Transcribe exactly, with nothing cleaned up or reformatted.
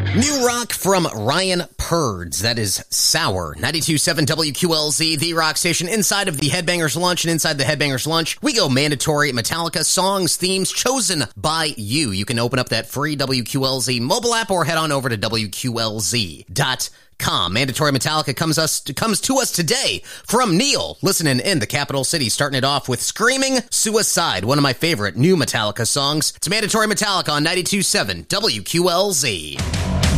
New rock from Ryan Purds. That is Sour. ninety-two point seven W Q L Z, the rock station inside of the Headbangers Lunch. And inside the Headbangers Lunch, we go mandatory Metallica songs, themes chosen by you. You can open up that free W Q L Z mobile app or head on over to W Q L Z dot com. Mandatory Metallica comes us comes to us today from Neil, listening in the capital city, starting it off with Screaming Suicide, one of my favorite new Metallica songs. It's Mandatory Metallica on ninety-two point seven W Q L Z.